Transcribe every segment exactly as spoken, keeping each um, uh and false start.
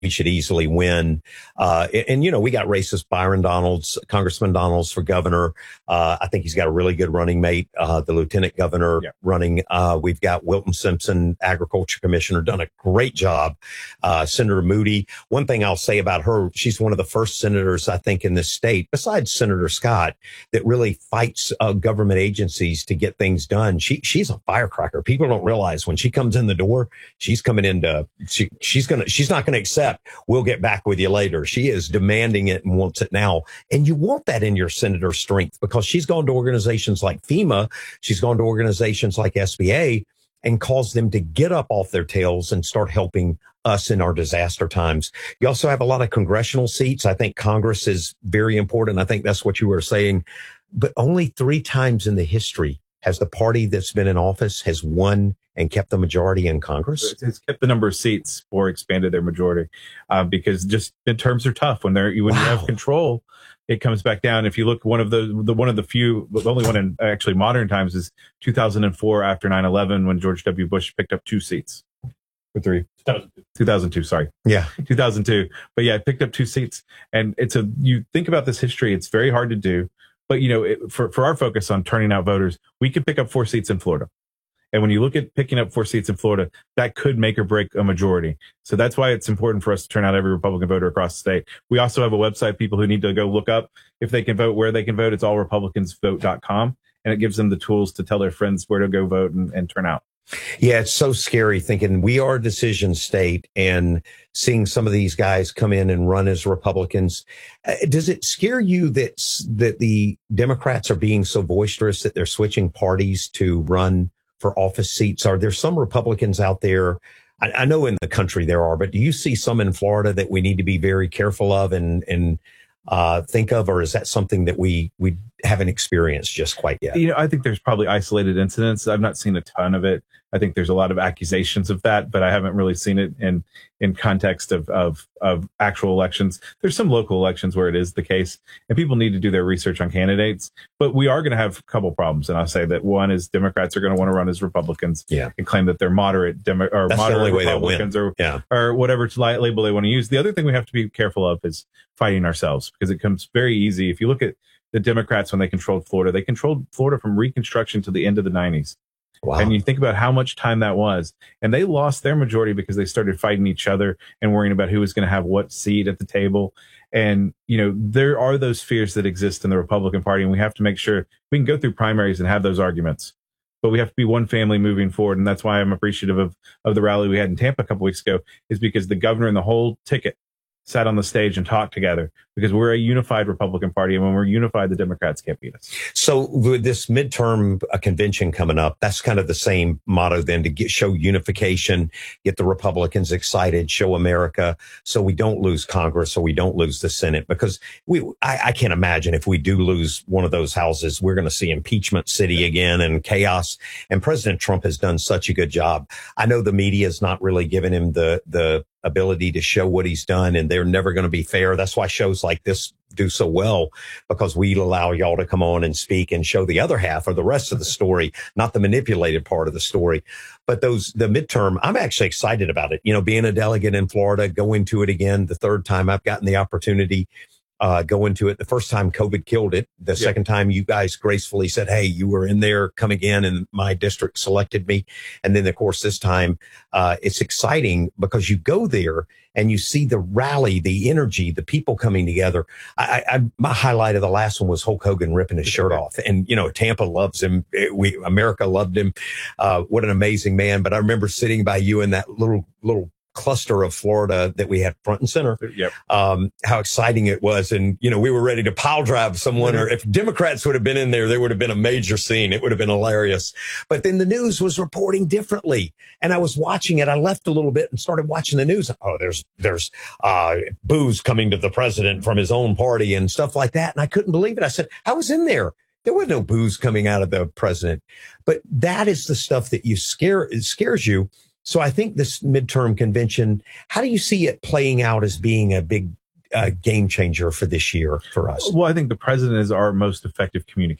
we should easily win. Uh, and, and, you know, we got racist Byron Donalds, Congressman Donalds for governor. Uh, I think he's got a really good running mate, uh, the lieutenant governor yeah. running. Uh, we've got Wilton Simpson, agriculture commissioner, done a great job. Uh, Senator Moody. One thing I'll say about her, she's one of the first senators, I think, in this state, besides Senator Scott, that really fights uh, government agencies to get things done. She, she's a firecracker. People don't realize when she comes in the door, she's coming into, she, she's going to, she's not going to accept, we'll get back with you later. She is demanding it and wants it now. And you want that in your senator's strength, because she's gone to organizations like FEMA. She's gone to organizations like S B A and caused them to get up off their tails and start helping us in our disaster times. You also have a lot of congressional seats. I think Congress is very important. I think that's what you were saying. But only three times in the history has the party that's been in office has won and kept the majority in Congress. It's kept the number of seats or expanded their majority, uh, because just midterms are tough when they're when wow. you have control. It comes back down. If you look, one of the, the one of the few, the only one in actually modern times is two thousand four after nine eleven, when George W. Bush picked up two seats or three. two thousand two, sorry. Yeah. two thousand two. But yeah, I picked up two seats. And it's a, you think about this history, it's very hard to do. But, you know, it, for, for our focus on turning out voters, we could pick up four seats in Florida. And when you look at picking up four seats in Florida, that could make or break a majority. So that's why it's important for us to turn out every Republican voter across the state. We also have a website, people who need to go look up if they can vote, where they can vote. It's all republicans vote dot com. And it gives them the tools to tell their friends where to go vote and, and turn out. Yeah, it's so scary thinking we are a decision state and seeing some of these guys come in and run as Republicans. Uh, does it scare you that that the Democrats are being so boisterous that they're switching parties to run for office seats? Are there some Republicans out there? I, I know in the country there are, but do you see some in Florida that we need to be very careful of and and uh, think of, or is that something that we we haven't experienced just quite yet? You know, I think there's probably isolated incidents. I've not seen a ton of it. I think there's a lot of accusations of that, but I haven't really seen it in in context of of of actual elections. There's some local elections where it is the case, and people need to do their research on candidates. But we are going to have a couple problems, and I'll say that one is Democrats are going to want to run as Republicans, yeah. and claim that they're moderate Demo- or That's moderate the only way Republicans, or yeah. or whatever label they want to use. The other thing we have to be careful of is fighting ourselves, because it comes very easy. If you look at the Democrats when they controlled Florida, they controlled Florida from Reconstruction to the end of the nineties. Wow. And you think about how much time that was. And they lost their majority because they started fighting each other and worrying about who was going to have what seat at the table. And, you know, there are those fears that exist in the Republican Party, and we have to make sure we can go through primaries and have those arguments. But we have to be one family moving forward. And that's why I'm appreciative of, of the rally we had in Tampa a couple weeks ago, is because the governor and the whole ticket sat on the stage and talked together, because we're a unified Republican Party. And when we're unified, the Democrats can't beat us. So with this midterm uh, convention coming up, that's kind of the same motto then, to get, show unification, get the Republicans excited, show America, so we don't lose Congress or we don't lose the Senate. Because we, I, I can't imagine if we do lose one of those houses, we're going to see impeachment city again and chaos. And President Trump has done such a good job. I know the media is not really giving him the, the, ability to show what he's done, and they're never going to be fair. That's why shows like this do so well, because we allow y'all to come on and speak and show the other half or the rest of the story, not the manipulated part of the story. But those, the midterm, I'm actually excited about it. You know, being a delegate in Florida, going to it again, the third time I've gotten the opportunity. Uh, go into it. The first time COVID killed it. The yeah. second time you guys gracefully said, hey, you were in there, come again, and my district selected me. And then, of course, this time, uh, it's exciting because you go there and you see the rally, the energy, the people coming together. I, I, my highlight of the last one was Hulk Hogan ripping his shirt off. And, you know, Tampa loves him. We, America loved him. Uh, what an amazing man. But I remember sitting by you in that little, little, cluster of Florida that we had front and center. Yep. Um, how exciting it was. And, you know, we were ready to pile drive someone, or if Democrats would have been in there, there would have been a major scene. It would have been hilarious. But then the news was reporting differently. And I was watching it. I left a little bit and started watching the news. Oh, there's, there's, uh, booze coming to the president from his own party and stuff like that. And I couldn't believe it. I said, I was in there. There was no booze coming out of the president. But that is the stuff that you scare, it scares you. So I think this midterm convention, how do you see it playing out as being a big uh, game changer for this year for us? Well, I think the president is our most effective communicator.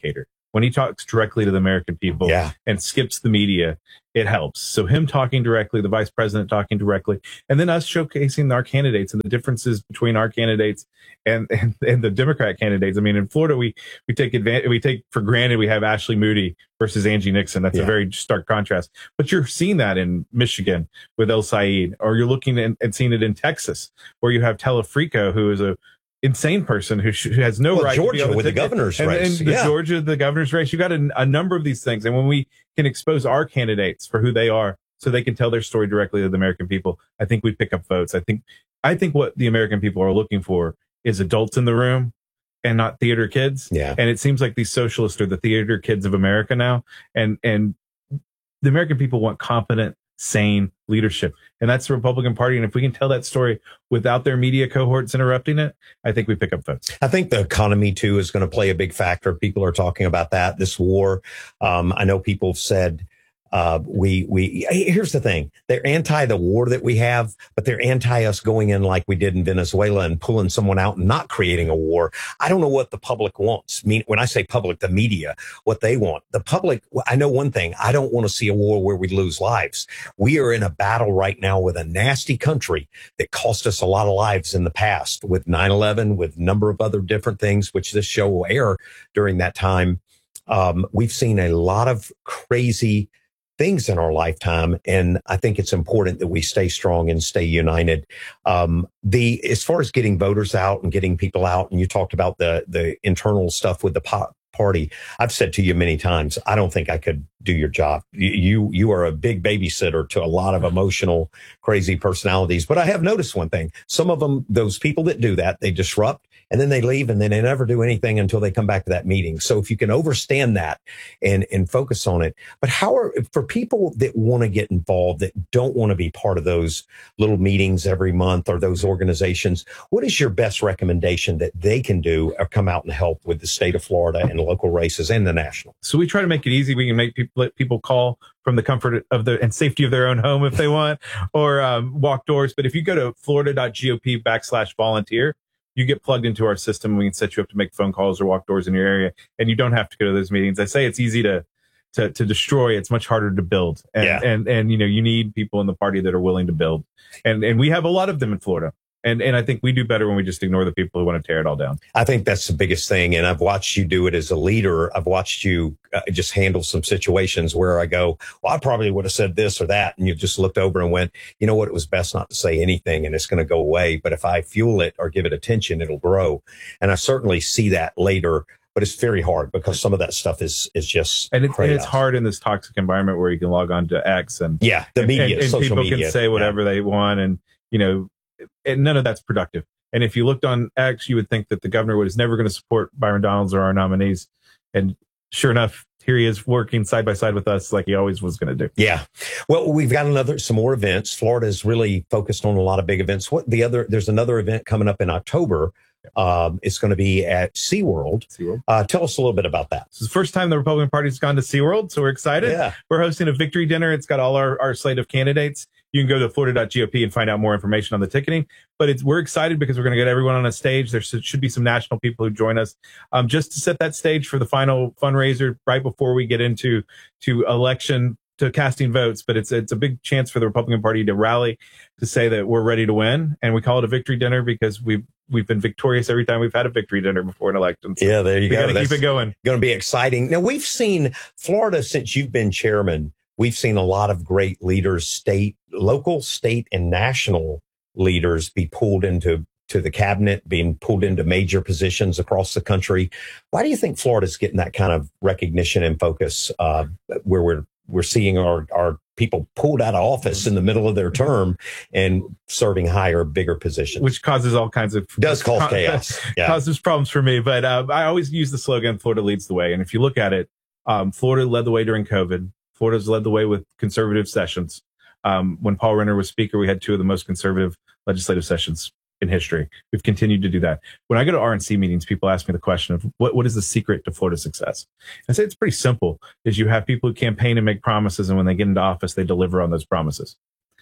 when he talks directly to the American people yeah. and skips the media, it helps. So him talking directly, the vice president talking directly, and then us showcasing our candidates and the differences between our candidates and, and, and the Democrat candidates. I mean, in Florida, we, we take advantage, we take for granted we have Ashley Moody versus Angie Nixon. That's yeah. a very stark contrast. But you're seeing that in Michigan with El Said, or you're looking at, and seeing it in Texas, where you have Telefrico, who is a insane person who, sh- who has no well, right Georgia to be with the governor's and, race. And the yeah. Georgia, the governor's race. You got a, a number of these things. And when we can expose our candidates for who they are so they can tell their story directly to the American people, I think we pick up votes. I think, I think what the American people are looking for is adults in the room and not theater kids. Yeah. And it seems like these socialists are the theater kids of America now. And, and the American people want competent, sane leadership. And that's the Republican Party. And if we can tell that story without their media cohorts interrupting it, I think we pick up votes. I think the economy, too, is going to play a big factor. People are talking about that, this war. Um, I know people have said, uh, we, we, here's the thing. They're anti the war that we have, but they're anti us going in like we did in Venezuela and pulling someone out and not creating a war. I don't know what the public wants. I mean, when I say public, the media, what they want. The public, I know one thing. I don't want to see a war where we lose lives. We are in a battle right now with a nasty country that cost us a lot of lives in the past with nine eleven, with a number of other different things, which this show will air during that time. Um, we've seen a lot of crazy things in our lifetime. And I think it's important that we stay strong and stay united. Um, the, as far as getting voters out and getting people out, and you talked about the, the internal stuff with the po- party. I've said to you many times, I don't think I could do your job. You, you, you are a big babysitter to a lot of emotional, crazy personalities. But I have noticed one thing. Some of them, those people that do that, they disrupt and then they leave and then they never do anything until they come back to that meeting. So if you can overstand that and, and focus on it. But how are, for people that want to get involved, that don't want to be part of those little meetings every month or those organizations, what is your best recommendation that they can do or come out and help with the state of Florida and local races and the national? So we try to make it easy. We can make people, let people call from the comfort of the and safety of their own home if they want, or um, walk doors. But if you go to florida.gop backslash volunteer, you get plugged into our system. We can set you up to make phone calls or walk doors in your area, and you don't have to go to those meetings. I say it's easy to to, to destroy. It's much harder to build. And, yeah. and and you know, you need people in the party that are willing to build, and and we have a lot of them in Florida. And and I think we do better when we just ignore the people who want to tear it all down. I think that's the biggest thing. And I've watched you do it as a leader. I've watched you uh, just handle some situations where I go, well, I probably would have said this or that. And you've just looked over and went, you know what? It was best not to say anything and it's going to go away. But if I fuel it or give it attention, it'll grow. And I certainly see that later. But it's very hard because some of that stuff is is just and, it, and it's hard in this toxic environment where you can log on to X and yeah, the media, and, and, and social people media. can say whatever yeah. they want, and you know, and none of that's productive. And if you looked on X, you would think that the governor was never going to support Byron Donalds or our nominees, and sure enough, here he is working side by side with us like he always was going to do. Yeah. Well, we've got another, some more events. Florida is really focused on a lot of big events. What the other, there's another event coming up in October. Um, it's going to be at SeaWorld. SeaWorld. Uh, tell us a little bit about that. This is the first time the Republican Party's gone to SeaWorld, so we're excited. Yeah. We're hosting a victory dinner. It's got all our, our slate of candidates. You can go to florida.gop and find out more information on the ticketing. But it's, we're excited because we're going to get everyone on a stage. There should be some national people who join us um, just to set that stage for the final fundraiser right before we get into to election, to casting votes. But it's it's a big chance for the Republican Party to rally, to say that we're ready to win. And we call it a victory dinner because we've we've been victorious every time we've had a victory dinner before an election. So yeah, there you we go. We got to keep it going. Going to be exciting. Now, we've seen Florida, since you've been chairman, we've seen a lot of great leaders, state, local, state, and national leaders be pulled into to the cabinet, being pulled into major positions across the country. Why do you think Florida's getting that kind of recognition and focus uh, where we're we're seeing our, our people pulled out of office in the middle of their term and serving higher, bigger positions? Which causes all kinds of... Does cause chaos. Yeah. Causes problems for me. But uh, I always use the slogan, Florida leads the way. And if you look at it, um, Florida led the way during COVID. Florida's led the way with conservative sessions. Um, when Paul Renner was speaker, we had two of the most conservative legislative sessions in history. We've continued to do that. When I go to R N C meetings, people ask me the question of what, what is the secret to Florida's success? I say it's pretty simple, is you have people who campaign and make promises, and when they get into office, they deliver on those promises.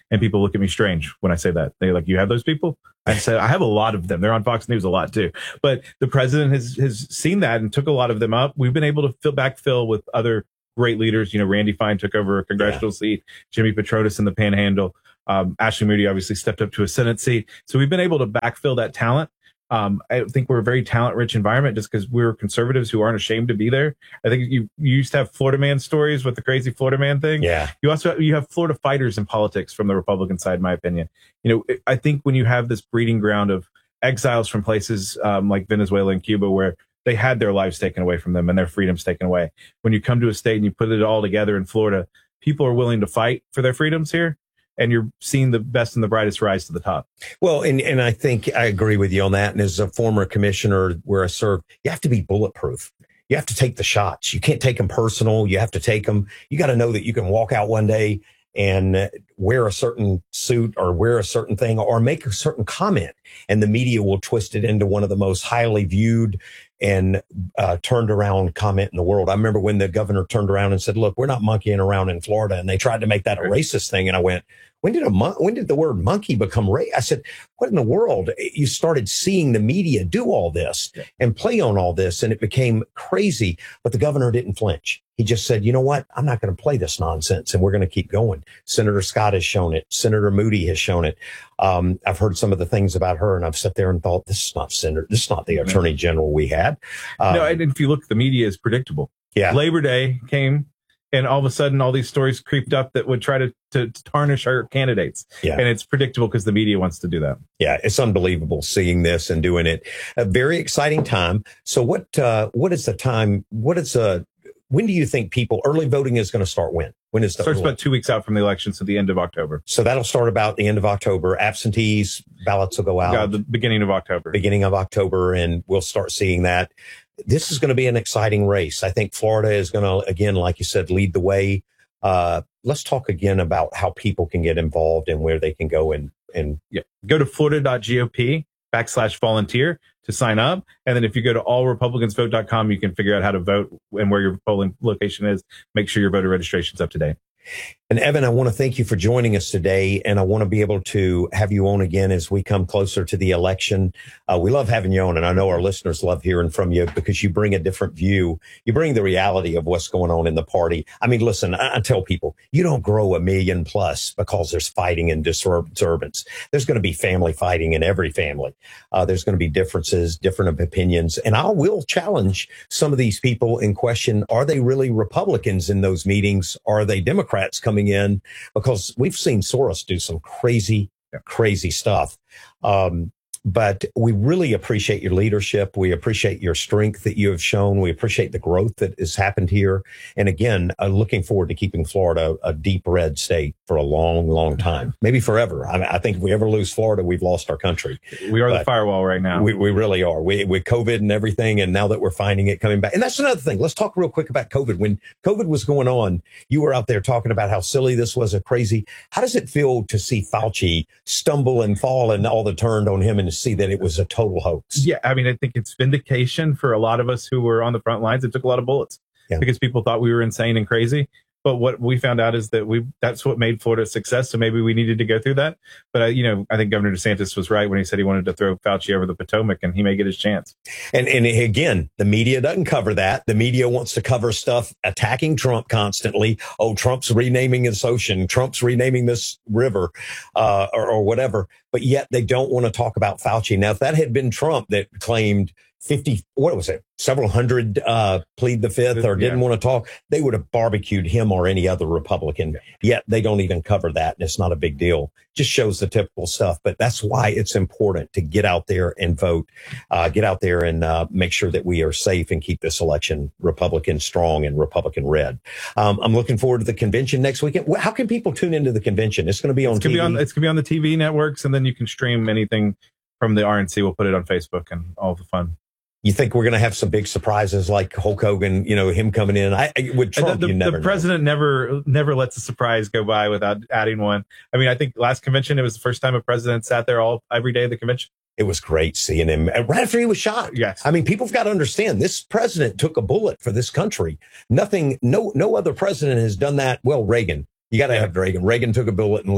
And people look at me strange when I say that. They're like, you have those people? I said, I have a lot of them. They're on Fox News a lot too. But the president has, has seen that and took a lot of them up. We've been able to fill backfill with other great leaders. You know, Randy Fine took over a congressional yeah. seat, Jimmy Petronis in the Panhandle. Um, Ashley Moody obviously stepped up to a Senate seat. So we've been able to backfill that talent. Um, I think we're a very talent rich environment just because we're conservatives who aren't ashamed to be there. I think you, you used to have Florida man stories with the crazy Florida man thing. Yeah. You also, you have Florida fighters in politics from the Republican side, in my opinion. You know, I think when you have this breeding ground of exiles from places um, like Venezuela and Cuba, where they had their lives taken away from them and their freedoms taken away. When you come to a state and you put it all together in Florida, people are willing to fight for their freedoms here. And you're seeing the best and the brightest rise to the top. Well, and, and I think I agree with you on that. And as a former commissioner where I served, you have to be bulletproof. You have to take the shots. You can't take them personal. You have to take them. You got to know that you can walk out one day and wear a certain suit or wear a certain thing or make a certain comment. And the media will twist it into one of the most highly viewed and uh, turned around comment in the world. I remember when the governor turned around and said, look, we're not monkeying around in Florida. And they tried to make that a racist thing. And I went, when did a mon- when did the word monkey become racist? I said, what in the world? You started seeing the media do all this and play on all this. And it became crazy. But the governor didn't flinch. He just said, you know what? I'm not going to play this nonsense and we're going to keep going. Senator Scott has shown it. Senator Moody has shown it. Um, I've heard some of the things about her and I've sat there and thought, this is not Senator. This is not the attorney general we had. Um, no, and if you look, the media is predictable. Yeah. Labor Day came and all of a sudden all these stories creeped up that would try to, to, to tarnish our candidates. Yeah. And it's predictable because the media wants to do that. Yeah. It's unbelievable seeing this and doing it. A very exciting time. So what, uh, what is the time? What is uh when do you think people early voting is going to start? When? When is the starts about two weeks out from the election, so the end of October. So that'll start about the end of October. Absentees ballots will go out. Yeah, the beginning of October. Beginning of October, and we'll start seeing that. This is going to be an exciting race. I think Florida is going to, again, like you said, lead the way. Uh, let's talk again about how people can get involved and where they can go and and yeah. Go to florida.gop backslash volunteer to sign up. And then if you go to all republicans vote dot com, you can figure out how to vote and where your polling location is. Make sure your voter registration is up to date. And Evan, I want to thank you for joining us today. And I want to be able to have you on again as we come closer to the election. Uh, we love having you on. And I know our listeners love hearing from you because you bring a different view. You bring the reality of what's going on in the party. I mean, listen, I, I tell people, you don't grow a million plus because there's fighting and disturbance. There's going to be family fighting in every family. Uh, there's going to be differences, different opinions. And I will challenge some of these people in question. Are they really Republicans in those meetings? Are they Democrats coming in? Because we've seen Soros do some crazy, crazy stuff. Um, but we really appreciate your leadership. We appreciate your strength that you have shown. We appreciate the growth that has happened here. And again, uh, looking forward to keeping Florida a deep red state for a long, long time, maybe forever. I, mean, I think if we ever lose Florida, we've lost our country. We are but the firewall right now. We, we really are. We, with COVID and everything. And now that we're finding it coming back. And that's another thing. Let's talk real quick about COVID. When COVID was going on, you were out there talking about how silly this was, a crazy. How does it feel to see Fauci stumble and fall and all the turned on him and to see that it was a total hoax? Yeah, I mean, I think it's vindication for a lot of us who were on the front lines. It took a lot of bullets yeah. because people thought we were insane and crazy. But what we found out is that we that's what made Florida a success. So maybe we needed to go through that. But, uh, you know, I think Governor DeSantis was right when he said he wanted to throw Fauci over the Potomac, and he may get his chance. And, and again, the media doesn't cover that. The media wants to cover stuff attacking Trump constantly. Oh, Trump's renaming this ocean. Trump's renaming this river uh, or, or whatever. But yet they don't want to talk about Fauci. Now, if that had been Trump that claimed fifty, what was it? Several hundred uh, plead the fifth or didn't yeah. want to talk, they would have barbecued him or any other Republican. Yeah. Yet they don't even cover that. And it's not a big deal. Just shows the typical stuff. But that's why it's important to get out there and vote, uh, get out there and uh, make sure that we are safe and keep this election Republican strong and Republican red. Um, I'm looking forward to the convention next weekend. How can people tune into the convention? It's going to be on it's gonna T V. Be on, it's going to be on the T V networks, and then you can stream anything from the R N C. We'll put it on Facebook and all the fun. You think we're going to have some big surprises like Hulk Hogan, you know, him coming in? I, I with Trump, the, the, you never the president know. never never lets a surprise go by without adding one. I mean, I think last convention, it was the first time a president sat there all every day of the convention. It was great seeing him right after he was shot. Yes. I mean, people have got to understand this president took a bullet for this country. Nothing, no, no other president has done that. Well, Reagan, you got to yeah. have Reagan. Reagan took a bullet and lived.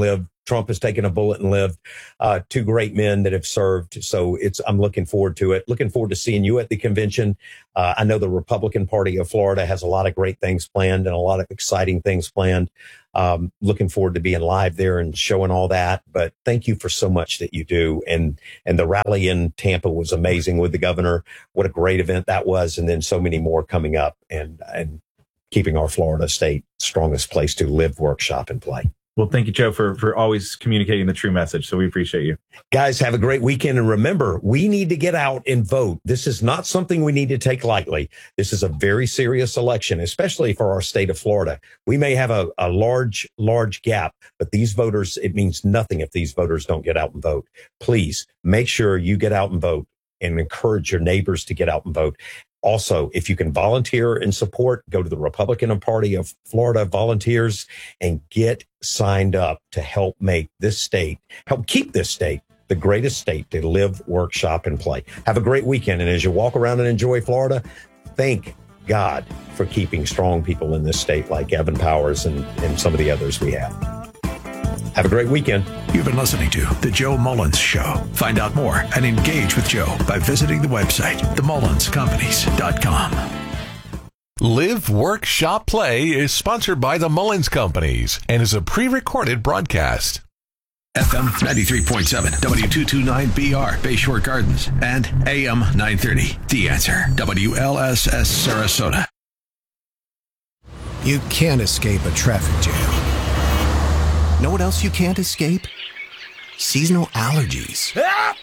Trump has taken a bullet and lived. Uh, two great men that have served. So it's, I'm looking forward to it. Looking forward to seeing you at the convention. Uh, I know the Republican Party of Florida has a lot of great things planned and a lot of exciting things planned. Um, looking forward to being live there and showing all that. But thank you for so much that you do. And, and the rally in Tampa was amazing with the governor. What a great event that was. And then so many more coming up and, and keeping our Florida state strongest place to live, work, shop, and play. Well, thank you, Joe, for, for always communicating the true message. So we appreciate you. Guys, have a great weekend. And remember, we need to get out and vote. This is not something we need to take lightly. This is a very serious election, especially for our state of Florida. We may have a, a large, large gap, but these voters, it means nothing if these voters don't get out and vote. Please make sure you get out and vote and encourage your neighbors to get out and vote. Also, if you can volunteer and support, go to the Republican Party of Florida Volunteers and get signed up to help make this state, help keep this state the greatest state to live, work, shop, and play. Have a great weekend. And as you walk around and enjoy Florida, thank God for keeping strong people in this state like Evan Powers and, and some of the others we have. Have a great weekend. You've been listening to The Joe Mullins Show. Find out more and engage with Joe by visiting the website, the mullins companies dot com. Live, Work, Shop, Play is sponsored by the Mullins Companies and is a pre-recorded broadcast. F M ninety-three point seven, W two twenty-nine B R, Bayshore Gardens, and A M nine thirty, The Answer, W L S S Sarasota. You can't escape a traffic jam. Know what else you can't escape? Seasonal allergies.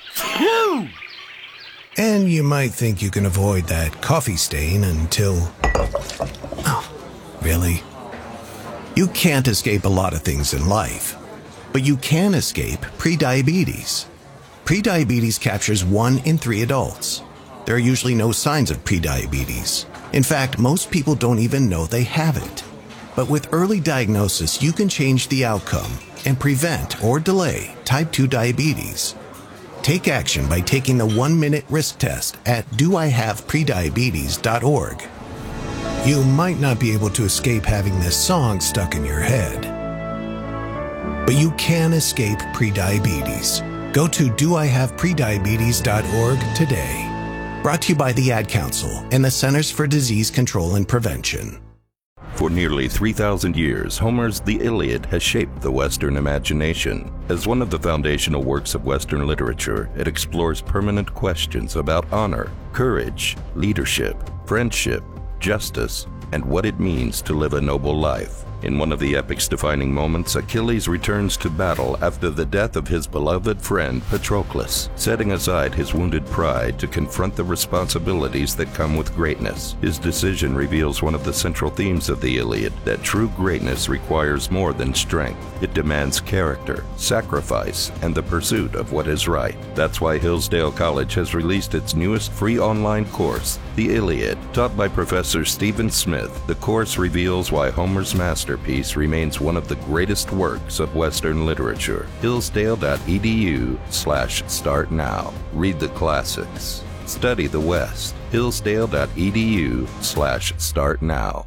And you might think you can avoid that coffee stain until... Oh, really? You can't escape a lot of things in life, but you can escape prediabetes. Prediabetes captures one in three adults. There are usually no signs of prediabetes. In fact, most people don't even know they have it. But with early diagnosis, you can change the outcome and prevent or delay type two diabetes. Take action by taking the one-minute risk test at do I have prediabetes dot org. You might not be able to escape having this song stuck in your head, but you can escape prediabetes. Go to do I have prediabetes dot org today. Brought to you by the Ad Council and the Centers for Disease Control and Prevention. For nearly three thousand years, Homer's The Iliad has shaped the Western imagination. As one of the foundational works of Western literature, it explores permanent questions about honor, courage, leadership, friendship, justice, and what it means to live a noble life. In one of the epic's defining moments, Achilles returns to battle after the death of his beloved friend Patroclus, setting aside his wounded pride to confront the responsibilities that come with greatness. His decision reveals one of the central themes of the Iliad, that true greatness requires more than strength. It demands character, sacrifice, and the pursuit of what is right. That's why Hillsdale College has released its newest free online course, The Iliad. Taught by Professor Stephen Smith, the course reveals why Homer's master Masterpiece remains one of the greatest works of Western literature. Hillsdale.edu slash start now. Read the classics. Study the West. Hillsdale.edu slash start now.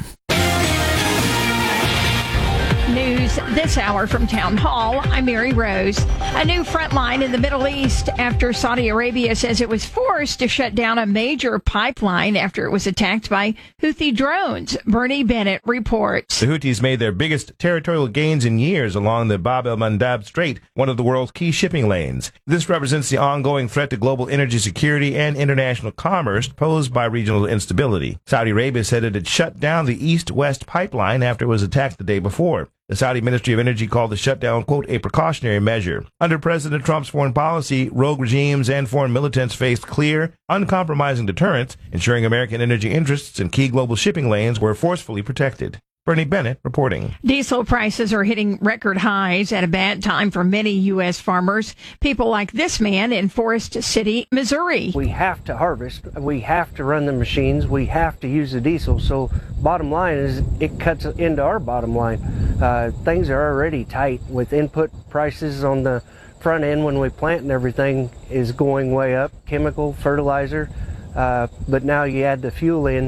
News this hour from Town Hall. I'm Mary Rose. A new front line in the Middle East after Saudi Arabia says it was forced to shut down a major pipeline after it was attacked by Houthi drones. Bernie Bennett reports. The Houthis made their biggest territorial gains in years along the Bab el-Mandab Strait, one of the world's key shipping lanes. This represents the ongoing threat to global energy security and international commerce posed by regional instability. Saudi Arabia said it had shut down the east-west pipeline after it was attacked the day before. The Saudi Ministry of Energy called the shutdown, quote, a precautionary measure. Under President Trump's foreign policy, rogue regimes and foreign militants faced clear, uncompromising deterrence, ensuring American energy interests in key global shipping lanes were forcefully protected. Bernie Bennett reporting. Diesel prices are hitting record highs at a bad time for many U S farmers. People like this man in Forest City, Missouri. We have to harvest. We have to run the machines. We have to use the diesel. So bottom line is it cuts into our bottom line. Uh, things are already tight with input prices on the front end when we plant and everything is going way up. Chemical, fertilizer. Uh, but now you add the fuel in.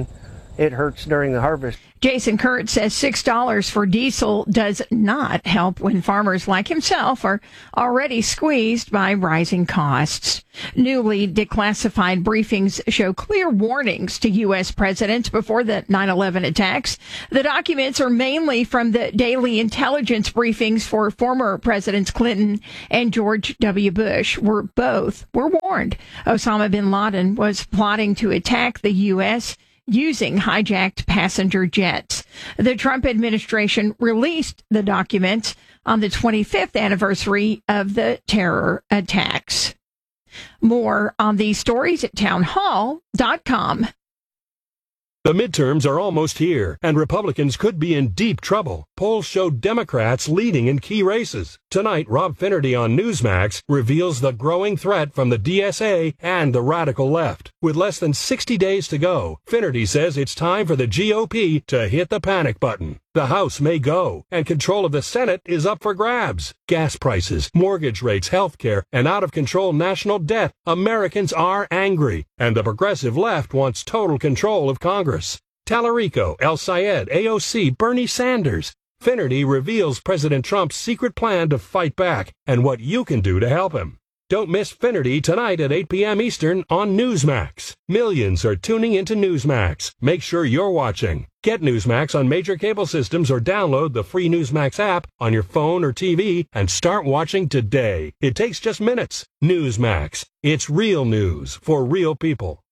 it hurts during the harvest. Jason Kurt says six dollars for diesel does not help when farmers like himself are already squeezed by rising costs. Newly declassified briefings show clear warnings to U S presidents before the nine eleven attacks. The documents are mainly from the daily intelligence briefings for former Presidents Clinton and George W. Bush, where both were warned Osama bin Laden was plotting to attack the U S using hijacked passenger jets. The Trump administration released the documents on the twenty-fifth anniversary of the terror attacks. More on these stories at townhall dot com. The midterms are almost here, and Republicans could be in deep trouble. Polls show Democrats leading in key races. Tonight, Rob Finnerty on Newsmax reveals the growing threat from the D S A and the radical left. With less than sixty days to go, Finnerty says it's time for the G O P to hit the panic button. The House may go, and control of the Senate is up for grabs. Gas prices, mortgage rates, health care, and out-of-control national debt. Americans are angry, and the progressive left wants total control of Congress. Tallarico, El Sayed, A O C, Bernie Sanders. Finnerty reveals President Trump's secret plan to fight back and what you can do to help him. Don't miss Finnerty tonight at eight p.m. Eastern on Newsmax. Millions are tuning into Newsmax. Make sure you're watching. Get Newsmax on major cable systems or download the free Newsmax app on your phone or T V and start watching today. It takes just minutes. Newsmax. It's real news for real people.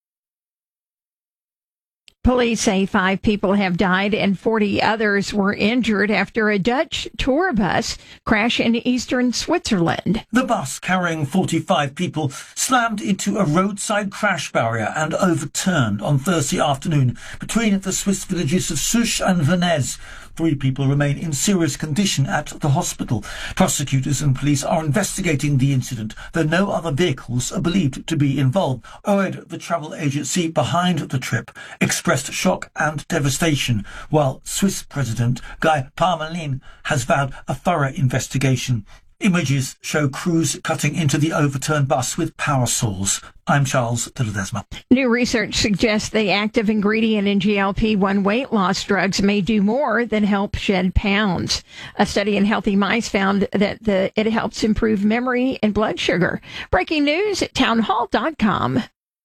Police say five people have died and forty others were injured after a Dutch tour bus crashed in eastern Switzerland. The bus carrying forty-five people slammed into a roadside crash barrier and overturned on Thursday afternoon between the Swiss villages of Souche and Venez. Three people remain in serious condition at the hospital. Prosecutors and police are investigating the incident, though no other vehicles are believed to be involved. O E D, the travel agency behind the trip, expressed shock and devastation, while Swiss President Guy Parmelin has vowed a thorough investigation. Images show crews cutting into the overturned bus with power saws. I'm Charles de Ledesma. New research suggests the active ingredient in G L P one weight loss drugs may do more than help shed pounds. A study in healthy mice found that the, it helps improve memory and blood sugar. Breaking news at townhall dot com.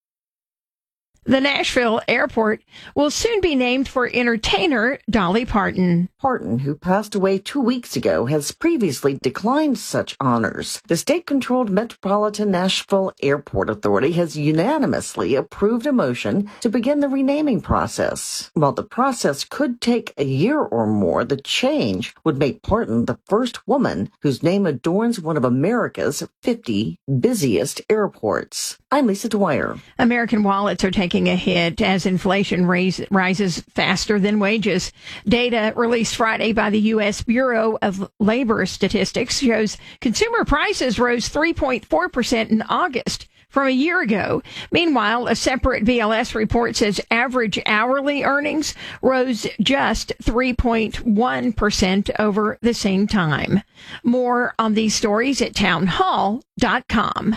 The Nashville airport will soon be named for entertainer Dolly Parton. Parton, who passed away two weeks ago, has previously declined such honors. The state-controlled Metropolitan Nashville Airport Authority has unanimously approved a motion to begin the renaming process. While the process could take a year or more, the change would make Parton the first woman whose name adorns one of America's fifty busiest airports. I'm Lisa Dwyer. American wallets are taking a hit as inflation raise, rises faster than wages. Data released Friday by the U S Bureau of Labor Statistics shows consumer prices rose three point four percent in August from a year ago. Meanwhile, a separate B L S report says average hourly earnings rose just three point one percent over the same time. More on these stories at townhall dot com.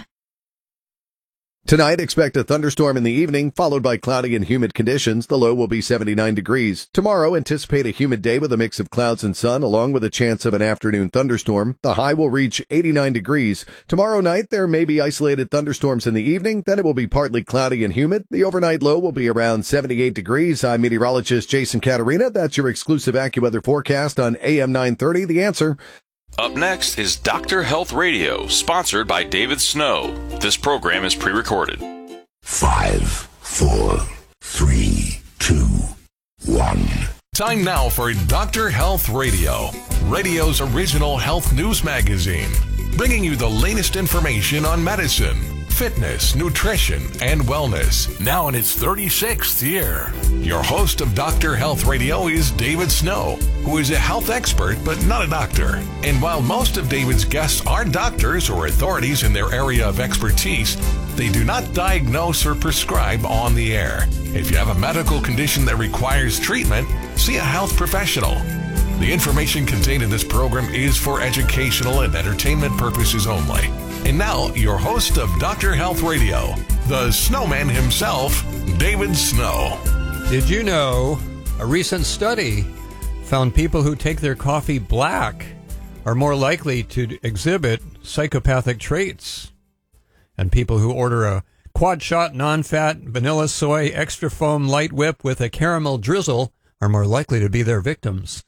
Tonight, expect a thunderstorm in the evening, followed by cloudy and humid conditions. The low will be seventy-nine degrees. Tomorrow, anticipate a humid day with a mix of clouds and sun, along with a chance of an afternoon thunderstorm. The high will reach eighty-nine degrees. Tomorrow night, there may be isolated thunderstorms in the evening. Then it will be partly cloudy and humid. The overnight low will be around seventy-eight degrees. I'm meteorologist Jason Caterina. That's your exclusive AccuWeather forecast on A M nine thirty. The Answer. Up next is Doctor Health Radio, sponsored by David Snow. This program is pre-recorded. Five, four, three, two, one. Time now for Doctor Health Radio, radio's original health news magazine, bringing you the latest information on medicine, fitness, nutrition, and wellness. Now in its thirty-sixth year. Your host of Doctor Health Radio is David Snow, who is a health expert but not a doctor. And while most of David's guests are doctors or authorities in their area of expertise, they do not diagnose or prescribe on the air. If you have a medical condition that requires treatment, see a health professional. The information contained in this program is for educational and entertainment purposes only. And now, your host of Doctor Health Radio, the snowman himself, David Snow. Did you know a recent study found people who take their coffee black are more likely to exhibit psychopathic traits? And people who order a quad shot non-fat vanilla soy extra foam light whip with a caramel drizzle are more likely to be their victims.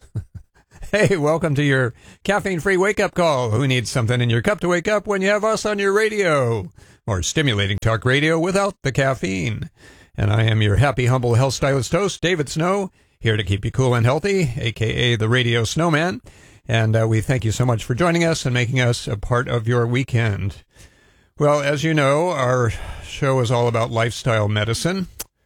Hey, welcome to your caffeine-free wake-up call. Who needs something in your cup to wake up when you have us on your radio? More stimulating talk radio without the caffeine. And I am your happy, humble health stylist host, David Snow, here to keep you cool and healthy, a k a the Radio Snowman. And uh, we thank you so much for joining us and making us a part of your weekend. Well, as you know, our show is all about lifestyle medicine,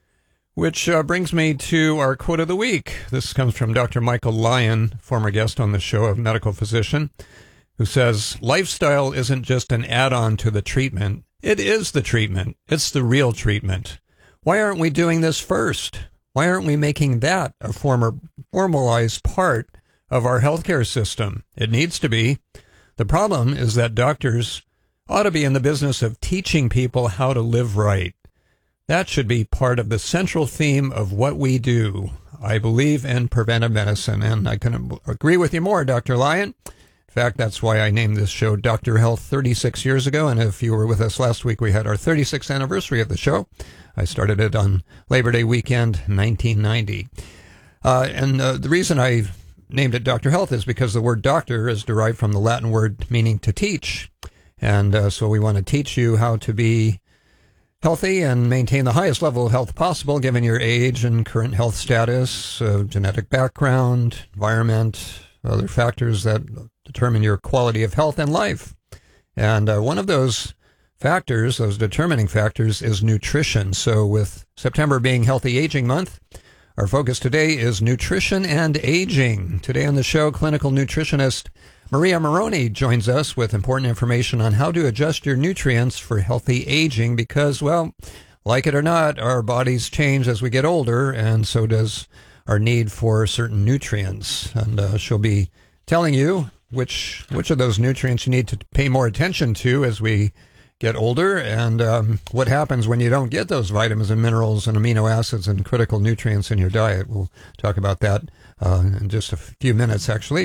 which uh, brings me to our quote of the week. This comes from Doctor Michael Lyon, former guest on the show, a medical physician, who says, lifestyle isn't just an add-on to the treatment. It is the treatment. It's the real treatment. Why aren't we doing this first? Why aren't we making that a former, formalized part of our healthcare system? It needs to be. The problem is that doctors ought to be in the business of teaching people how to live right. That should be part of the central theme of what we do. I believe in preventive medicine, and I couldn't agree with you more, Doctor Lyon. In fact, that's why I named this show Doctor Health thirty-six years ago, and if you were with us last week, we had our thirty-sixth anniversary of the show. I started it on Labor Day weekend, nineteen ninety. Uh, and uh, the reason I named it Doctor Health is because the word doctor is derived from the Latin word meaning to teach. And uh, so we want to teach you how to be healthy and maintain the highest level of health possible, given your age and current health status, uh, genetic background, environment, other factors that determine your quality of health and life. And uh, one of those factors, those determining factors, is nutrition. So with September being Healthy Aging Month, our focus today is nutrition and aging. Today on the show, clinical nutritionist Maria Moroni joins us with important information on how to adjust your nutrients for healthy aging because, well, like it or not, our bodies change as we get older, and so does our need for certain nutrients. And uh, she'll be telling you which which of those nutrients you need to pay more attention to as we get older, and um, what happens when you don't get those vitamins and minerals and amino acids and critical nutrients in your diet. We'll talk about that uh, in just a few minutes, actually.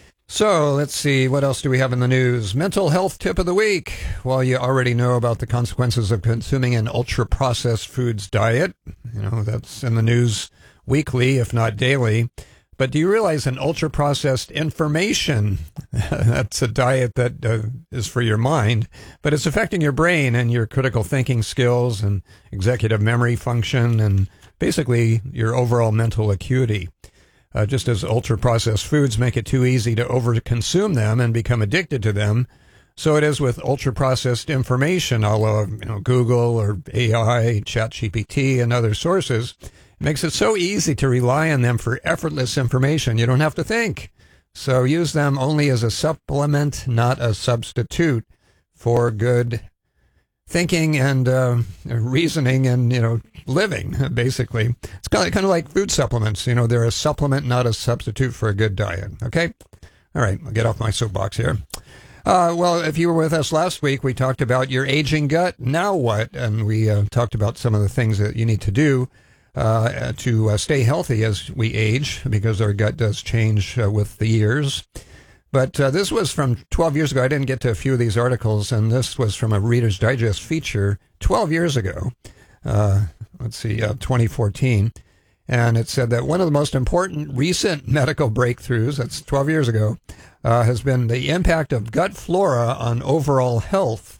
So let's see, what else do we have in the news? Mental health tip of the week. Well, you already know about the consequences of consuming an ultra-processed foods diet. You know, that's in the news weekly, if not daily. But do you realize an ultra-processed information, that's a diet that uh, is for your mind, but it's affecting your brain and your critical thinking skills and executive memory function and basically your overall mental acuity. Uh, just as ultra-processed foods make it too easy to over-consume them and become addicted to them, so it is with ultra-processed information, a la you know, Google or A I, ChatGPT, and other sources. It makes it so easy to rely on them for effortless information. You don't have to think. So use them only as a supplement, not a substitute for good thinking and uh, reasoning and, you know, living, basically. It's kind of, kind of like food supplements. You know, they're a supplement, not a substitute for a good diet. Okay? All right, I'll get off my soapbox here. Uh, well, if you were with us last week, we talked about your aging gut. Now what? And we uh, talked about some of the things that you need to do Uh, to uh, stay healthy as we age, because our gut does change uh, with the years. But uh, this was from twelve years ago. I didn't get to a few of these articles, and this was from a Reader's Digest feature twelve years ago. Uh, let's see, uh, twenty fourteen. And it said that one of the most important recent medical breakthroughs, that's twelve years ago, uh, has been the impact of gut flora on overall health.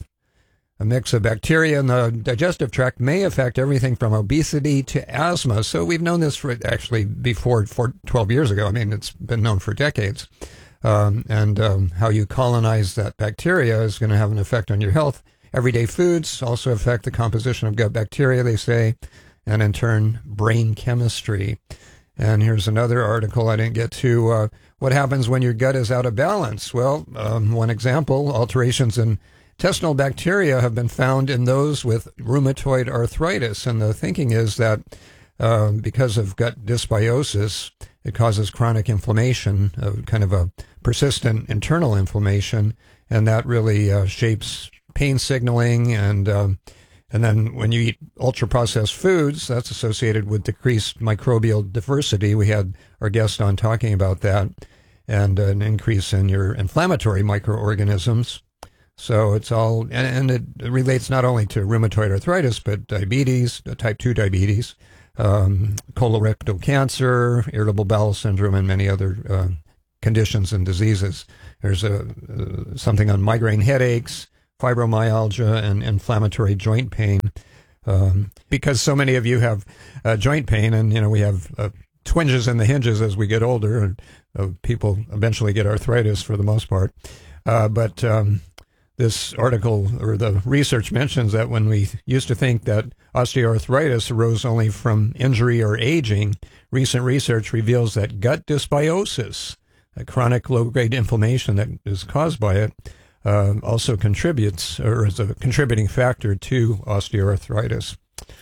A mix of bacteria in the digestive tract may affect everything from obesity to asthma. So we've known this for actually before for twelve years ago. I mean, it's been known for decades. Um, and um, how you colonize that bacteria is going to have an effect on your health. Everyday foods also affect the composition of gut bacteria, they say, and in turn, brain chemistry. And here's another article I didn't get to. Uh, what happens when your gut is out of balance? Well, um, one example, alterations in intestinal bacteria have been found in those with rheumatoid arthritis, and the thinking is that uh, because of gut dysbiosis, it causes chronic inflammation, uh, kind of a persistent internal inflammation, and that really uh, shapes pain signaling and um, And then when you eat ultra-processed foods, that's associated with decreased microbial diversity. We had our guest on talking about that, and an increase in your inflammatory microorganisms. So it's all, and, and it relates not only to rheumatoid arthritis, but diabetes, type two diabetes, um, colorectal cancer, irritable bowel syndrome, and many other uh, conditions and diseases. There's a, uh, something on migraine headaches, fibromyalgia, and inflammatory joint pain. Um, because so many of you have uh, joint pain, and, you know, we have uh, twinges in the hinges as we get older, and uh, people eventually get arthritis for the most part. Uh, but um, this article, or the research, mentions that when we used to think that osteoarthritis arose only from injury or aging, recent research reveals that gut dysbiosis, a chronic low-grade inflammation that is caused by it, uh, also contributes, or is a contributing factor to osteoarthritis.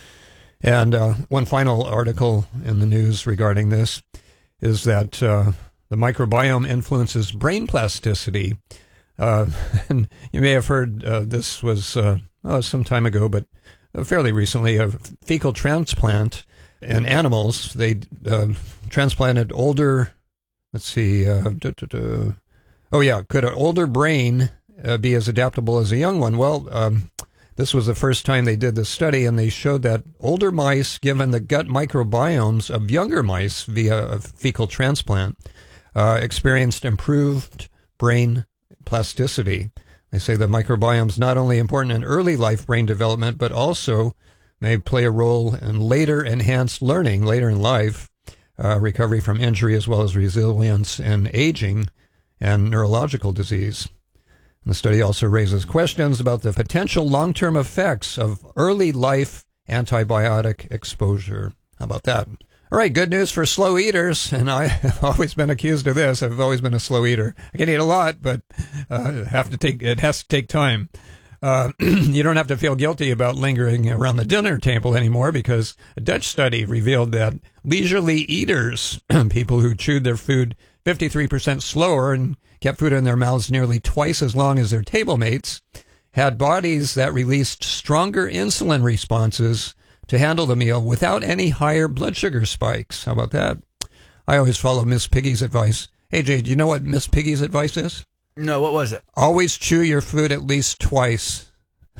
And uh, one final article in the news regarding this is that uh, the microbiome influences brain plasticity. Uh, and you may have heard uh, this was uh, oh, some time ago, but fairly recently, a fecal transplant in animals. They uh, transplanted older, let's see, uh, duh, duh, duh. oh yeah, could an older brain uh, be as adaptable as a young one? Well, um, this was the first time they did this study, and they showed that older mice, given the gut microbiomes of younger mice via a fecal transplant, uh, experienced improved brain plasticity. They say the microbiome is not only important in early life brain development, but also may play a role in later enhanced learning, later in life, uh, recovery from injury, as well as resilience in aging and neurological disease. And the study also raises questions about the potential long-term effects of early life antibiotic exposure. How about that? All right, good news for slow eaters, and I have always been accused of this. I've always been a slow eater. I can eat a lot, but uh, have to take it has to take time. Uh, you don't have to feel guilty about lingering around the dinner table anymore, because a Dutch study revealed that leisurely eaters, people who chewed their food fifty-three percent slower and kept food in their mouths nearly twice as long as their table mates, had bodies that released stronger insulin responses to handle the meal without any higher blood sugar spikes. How about that? I always follow Miss Piggy's advice. Hey, Jay, do you know what Miss Piggy's advice is? No, what was it? Always chew your food at least twice.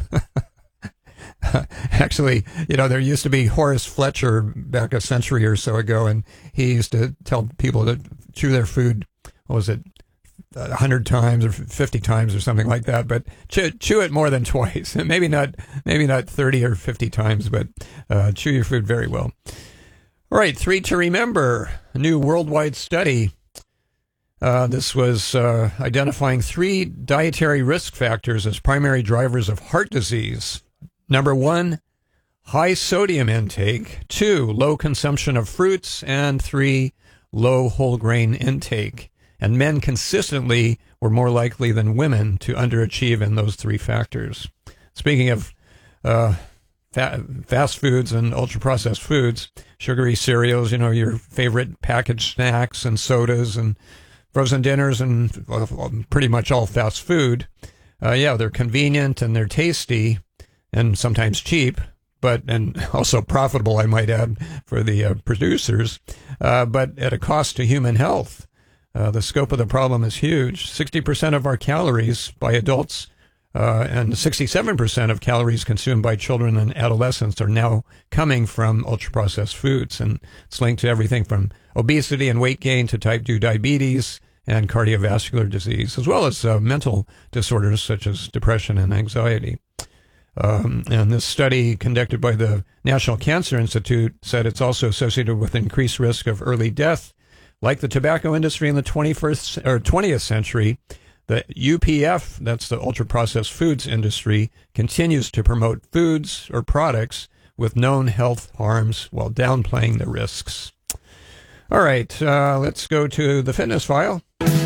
Actually, you know, there used to be Horace Fletcher back a century or so ago, and he used to tell people to chew their food, what was it, a hundred times or fifty times or something like that, but chew, chew it more than twice. Maybe not, maybe not thirty or fifty times, but uh, chew your food very well. All right, three to remember. A new worldwide study. Uh, this was uh, identifying three dietary risk factors as primary drivers of heart disease. Number one, high sodium intake. Two, low consumption of fruits. And three, low whole grain intake. And men consistently were more likely than women to underachieve in those three factors. Speaking of uh, fa- fast foods and ultra-processed foods, sugary cereals, you know, your favorite packaged snacks and sodas and frozen dinners and well, pretty much all fast food. Uh, yeah, they're convenient and they're tasty and sometimes cheap, but and also profitable, I might add, for the uh, producers, uh, but at a cost to human health. Uh, the scope of the problem is huge. sixty percent of our calories by adults uh, and sixty-seven percent of calories consumed by children and adolescents are now coming from ultra-processed foods. And it's linked to everything from obesity and weight gain to type two diabetes and cardiovascular disease, as well as uh, mental disorders such as depression and anxiety. Um, and this study conducted by the National Cancer Institute said it's also associated with increased risk of early death. Like the tobacco industry in the twenty-first or twentieth century, the U P F, that's the ultra-processed foods industry, continues to promote foods or products with known health harms while downplaying the risks. All right, uh, let's go to the fitness file.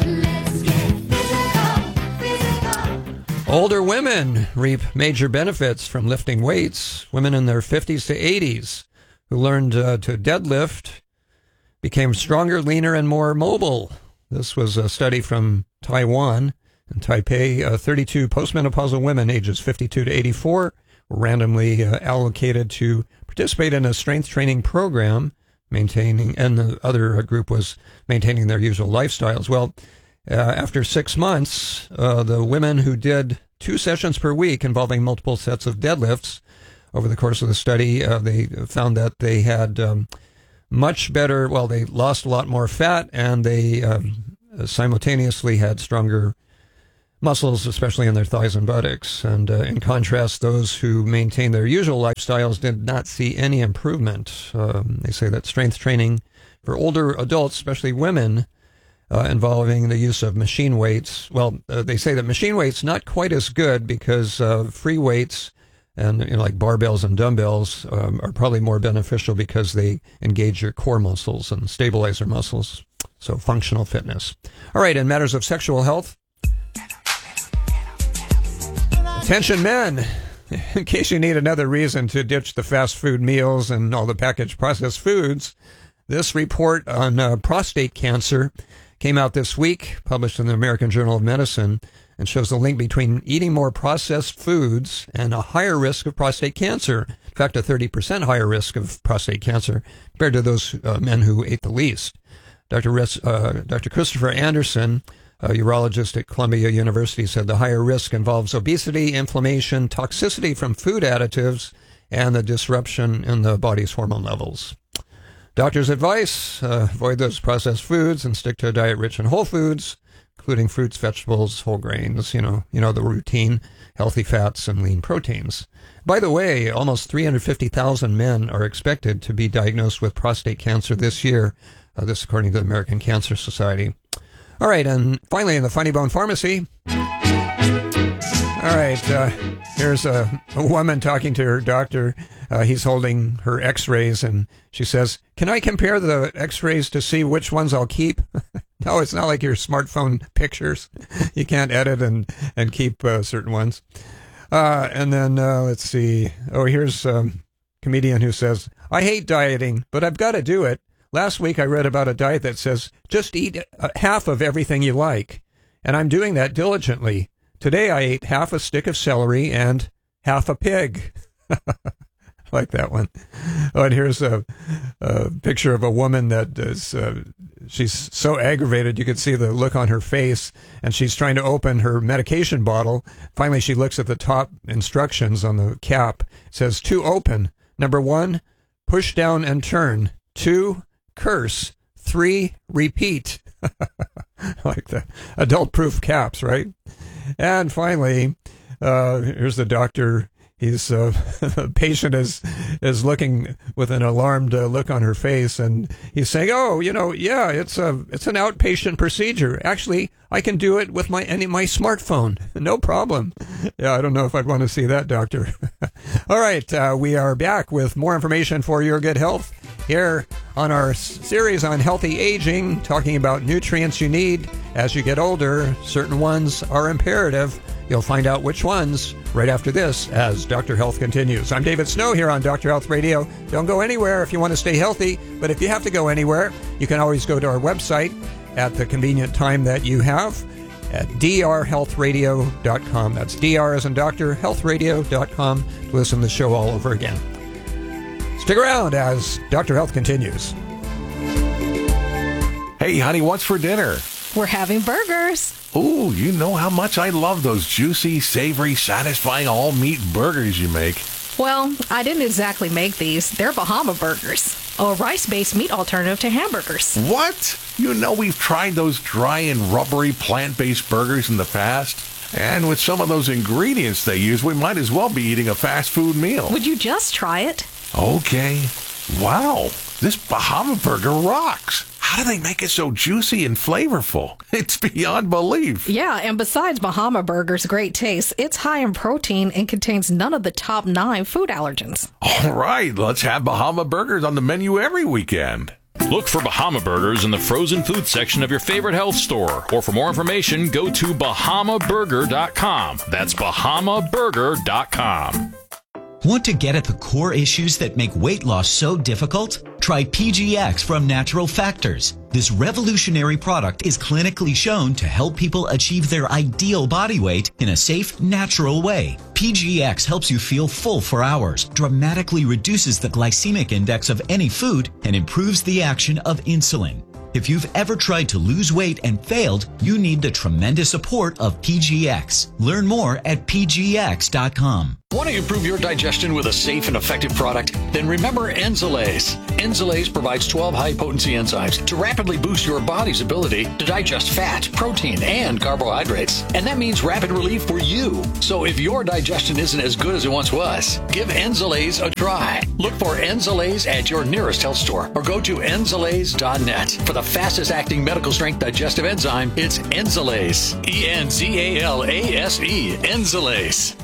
Older women reap major benefits from lifting weights. Women in their fifties to eighties who learned uh, to deadlift became stronger, leaner, and more mobile. This was a study from Taiwan and Taipei. Uh, thirty-two postmenopausal women ages fifty-two to eighty-four randomly uh, allocated to participate in a strength training program, maintaining, and the other group was maintaining their usual lifestyles. Well, uh, after six months, uh, the women who did two sessions per week involving multiple sets of deadlifts over the course of the study, uh, they found that they had um, much better, well, they lost a lot more fat, and they um, simultaneously had stronger muscles, especially in their thighs and buttocks. And uh, in contrast, those who maintained their usual lifestyles did not see any improvement. Um, they say that strength training for older adults, especially women, uh, involving the use of machine weights, well, uh, they say that machine weights not quite as good because uh, free weights and you know, like barbells and dumbbells um, are probably more beneficial because they engage your core muscles and stabilize your muscles. So functional fitness. All right, in matters of sexual health, attention men, in case you need another reason to ditch the fast food meals and all the packaged processed foods, this report on uh, prostate cancer came out this week, published in the American Journal of Medicine, and shows the link between eating more processed foods and a higher risk of prostate cancer. In fact, a thirty percent higher risk of prostate cancer compared to those uh, men who ate the least. Doctor Res- uh, Doctor Christopher Anderson, a urologist at Columbia University, said the higher risk involves obesity, inflammation, toxicity from food additives, and the disruption in the body's hormone levels. Doctor's advice, uh, avoid those processed foods and stick to a diet rich in whole foods, including fruits, vegetables, whole grains, you know, you know, the routine, healthy fats and lean proteins. By the way, almost three hundred fifty thousand men are expected to be diagnosed with prostate cancer this year. Uh, this according to the American Cancer Society. All right, and finally in the Funny Bone Pharmacy. All right, uh, here's a, a woman talking to her doctor. Uh, he's holding her x-rays, and she says, can I compare the x-rays to see which ones I'll keep? No, it's not like your smartphone pictures. You can't edit and, and keep uh, certain ones. Uh, and then, uh, let's see. Oh, here's a comedian who says, I hate dieting, but I've got to do it. Last week I read about a diet that says, just eat uh, half of everything you like. And I'm doing that diligently. Today I ate half a stick of celery and half a pig. Like that one. Oh, and here's a, a picture of a woman that is, uh, she's so aggravated you can see the look on her face, and she's trying to open her medication bottle. Finally, she looks at the top instructions on the cap. It says, to open. Number one, push down and turn. Two, curse. Three, repeat. Like the adult-proof caps, right? And finally, uh, here's the doctor. He's uh, the patient is is looking with an alarmed uh, look on her face, and he's saying, "Oh, you know, yeah, it's a it's an outpatient procedure. Actually, I can do it with my any my smartphone, no problem." Yeah, I don't know if I'd want to see that, doctor. All right, uh, we are back with more information for your good health here on our series on healthy aging, talking about nutrients you need as you get older. Certain ones are imperative. You'll find out which ones right after this as Doctor Health continues. I'm David Snow here on Doctor Health Radio. Don't go anywhere if you want to stay healthy, but if you have to go anywhere, you can always go to our website at the convenient time that you have at d r health radio dot com. That's D R as in doctor, health radio dot com to listen to the show all over again. Stick around as Doctor Health continues. Hey, honey, what's for dinner? We're having burgers. Ooh, you know how much I love those juicy, savory, satisfying all-meat burgers you make. Well, I didn't exactly make these. They're Bahama Burgers, a rice-based meat alternative to hamburgers. What? You know we've tried those dry and rubbery plant-based burgers in the past. And with some of those ingredients they use, we might as well be eating a fast food meal. Would you just try it? Okay. Wow, this Bahama Burger rocks. How do they make it so juicy and flavorful? It's beyond belief. Yeah, and besides Bahama Burger's great taste, it's high in protein and contains none of the top nine food allergens. All right, let's have Bahama Burgers on the menu every weekend. Look for Bahama Burgers in the frozen food section of your favorite health store. Or for more information, go to bahama burger dot com. That's bahama burger dot com. Want to get at the core issues that make weight loss so difficult? Try P G X from Natural Factors. This revolutionary product is clinically shown to help people achieve their ideal body weight in a safe, natural way. P G X helps you feel full for hours, dramatically reduces the glycemic index of any food, and improves the action of insulin. If you've ever tried to lose weight and failed, you need the tremendous support of P G X. Learn more at P G X dot com. Want to improve your digestion with a safe and effective product? Then remember Enzalase. Enzalase provides twelve high-potency enzymes to rapidly boost your body's ability to digest fat, protein, and carbohydrates. And that means rapid relief for you. So if your digestion isn't as good as it once was, give Enzalase a try. Look for Enzalase at your nearest health store or go to enzalase dot net. For the fastest-acting medical-strength digestive enzyme, it's Enzalase. E N Z A L A S E. Enzalase.